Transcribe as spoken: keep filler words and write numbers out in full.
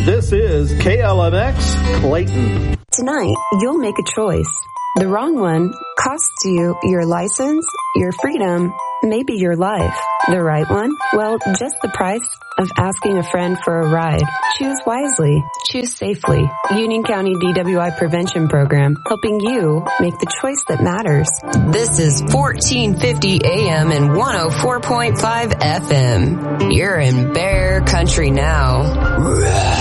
This is K L M X Clayton. Tonight, you'll make a choice. The wrong one costs you your license, your freedom, maybe your life. The right one? Well, just the price of asking a friend for a ride. Choose wisely. Choose safely. Union County D W I Prevention Program, helping you make the choice that matters. This is fourteen fifty A M and one oh four point five F M. You're in Bear Country now.